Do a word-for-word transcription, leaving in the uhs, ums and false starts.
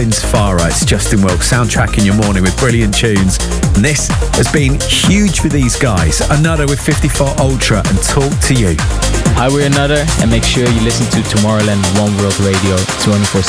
Far Right's Justin Wilkes soundtracking your morning with brilliant tunes. And this has been huge for these guys. Another with fifty-four Ultra and Talk to You. Hi, we're Another, and make sure you listen to Tomorrowland One World Radio twenty-four